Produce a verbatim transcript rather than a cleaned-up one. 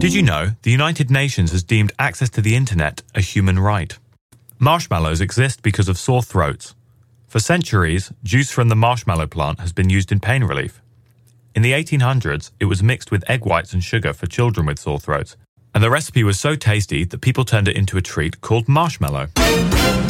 Did you know the United Nations has deemed access to the internet a human right? Marshmallows exist because of sore throats. For centuries, juice from the marshmallow plant has been used in pain relief. In the eighteen hundreds, it was mixed with egg whites and sugar for children with sore throats, and the recipe was so tasty that people turned it into a treat called marshmallow.